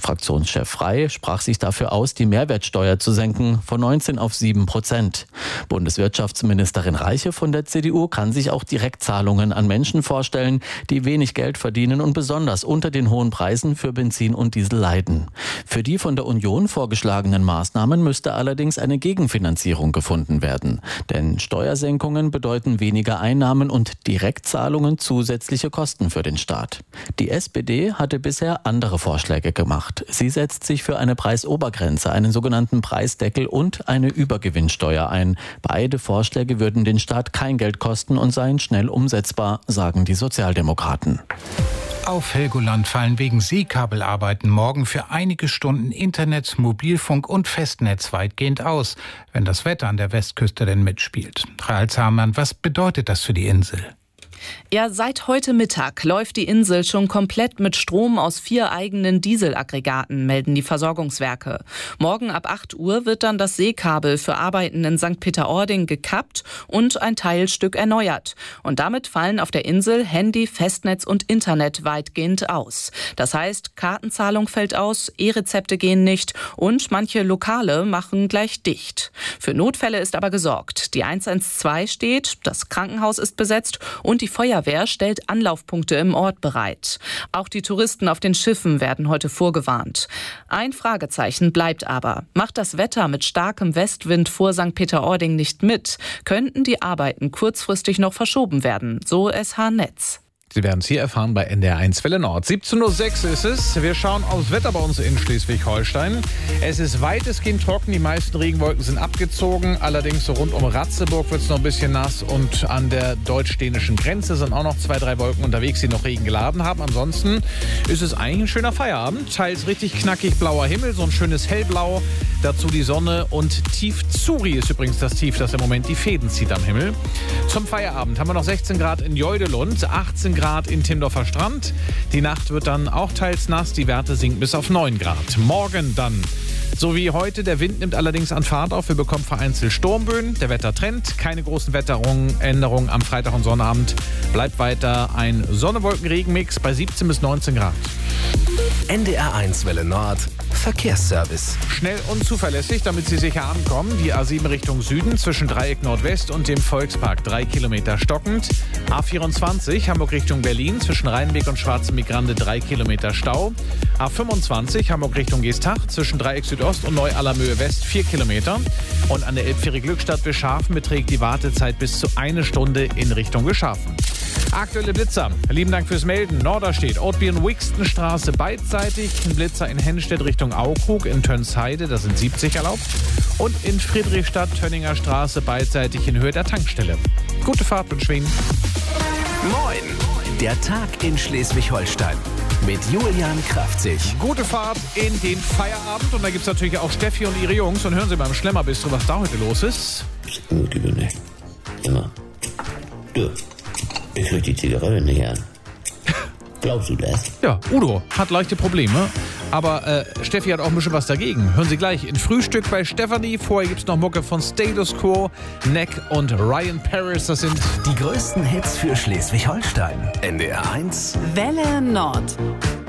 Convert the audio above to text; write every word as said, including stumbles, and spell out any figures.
Fraktionschef Frey sprach sich dafür aus, die Mehrwertsteuer zu senken von neunzehn auf sieben Prozent. Bundeswirtschaftsministerin Reiche von der C D U kann sich auch Direktzahlungen an Menschen vorstellen, die wenig Geld verdienen und besonders unter den hohen Preisen für Benzin und Diesel leiden. Für die von der Union vorgeschlagenen Maßnahmen müsste allerdings eine Gegenfinanzierung gefunden werden. Denn Steuersenkungen bedeuten weniger Einnahmen und Direktzahlungen zusätzliche Kosten für den Staat. Die S P D hatte bisher andere Vorschläge gemacht. Sie setzt sich für eine Preisobergrenze, einen sogenannten Preisdeckel und eine Übergewinnsteuer ein. Beide Vorschläge würden den Staat kein Geld kosten und seien schnell umsetzbar, sagen die Sozialdemokraten. Auf Helgoland fallen wegen Seekabelarbeiten morgen für einige Stunden Internet, Mobilfunk und Festnetz weitgehend aus, wenn das Wetter an der Westküste denn mitspielt. Rahel Zahmann, was bedeutet das für die Insel? Ja, seit heute Mittag läuft die Insel schon komplett mit Strom aus vier eigenen Dieselaggregaten, melden die Versorgungswerke. Morgen ab acht Uhr wird dann das Seekabel für Arbeiten in Sankt Peter-Ording gekappt und ein Teilstück erneuert. Und damit fallen auf der Insel Handy, Festnetz und Internet weitgehend aus. Das heißt, Kartenzahlung fällt aus, E-Rezepte gehen nicht und manche Lokale machen gleich dicht. Für Notfälle ist aber gesorgt. Die eins eins zwei steht, das Krankenhaus ist besetzt und die Feuerwehr stellt Anlaufpunkte im Ort bereit. Auch die Touristen auf den Schiffen werden heute vorgewarnt. Ein Fragezeichen bleibt aber. Macht das Wetter mit starkem Westwind vor Sankt Peter-Ording nicht mit, könnten die Arbeiten kurzfristig noch verschoben werden, so S H Netz. Sie werden es hier erfahren bei N D R eins Welle Nord. siebzehn Uhr sechs ist es. Wir schauen aufs Wetter bei uns in Schleswig-Holstein. Es ist weitestgehend trocken. Die meisten Regenwolken sind abgezogen. Allerdings so rund um Ratzeburg wird es noch ein bisschen nass. Und an der deutsch-dänischen Grenze sind auch noch zwei, drei Wolken unterwegs, die noch Regen geladen haben. Ansonsten ist es eigentlich ein schöner Feierabend. Teils richtig knackig blauer Himmel, so ein schönes Hellblau. Dazu die Sonne und Tief Zuri ist übrigens das Tief, das im Moment die Fäden zieht am Himmel. Zum Feierabend haben wir noch sechzehn Grad in Jeudelund, achtzehn Grad in Timdorfer Strand. Die Nacht wird dann auch teils nass, die Werte sinken bis auf neun Grad. Morgen dann, so wie heute, der Wind nimmt allerdings an Fahrt auf. Wir bekommen vereinzelt Sturmböen. Der Wettertrend, keine großen Wetteränderungen am Freitag und Sonnabend. Bleibt weiter ein Sonne-Wolken-Regen-Mix bei siebzehn bis neunzehn Grad. N D R eins Welle Nord Verkehrsservice. Schnell und zuverlässig, damit Sie sicher ankommen. Die A sieben Richtung Süden zwischen Dreieck Nordwest und dem Volkspark. Drei Kilometer stockend. A vierundzwanzig Hamburg Richtung Berlin zwischen Rheinbeck und Schwarze Migrande. Drei Kilometer Stau. A fünfundzwanzig Hamburg Richtung Geesthacht zwischen Dreieck Südost und Neu-Allermöhe West. Vier Kilometer. Und an der Elbfähre Glückstadt Wischhafen beträgt die Wartezeit bis zu eine Stunde in Richtung Wischhafen. Aktuelle Blitzer. Lieben Dank fürs Melden. Norderstedt, Ortbieren-Wixtenstraße beidseitig. Ein Blitzer in Hennstedt Richtung Aukrug, in Tönsheide, da sind siebzig erlaubt. Und in Friedrichstadt, Tönninger Straße beidseitig in Höhe der Tankstelle. Gute Fahrt wünsche ich Ihnen. Moin, der Tag in Schleswig-Holstein mit Julian Kraftzig. Gute Fahrt in den Feierabend. Und da gibt es natürlich auch Steffi und ihre Jungs. Und hören Sie beim Schlemmerbistro, was da heute los ist. Gut, liebe Nacht. Immer. Du. Ich krieg die Zigarette nicht an. Glaubst du das? Ja, Udo hat leichte Probleme, aber äh, Steffi hat auch ein bisschen was dagegen. Hören Sie gleich in Frühstück bei Stefanie. Vorher gibt's noch Mucke von Status Quo, Neck und Ryan Paris. Das sind die größten Hits für Schleswig-Holstein. N D R eins Welle Nord.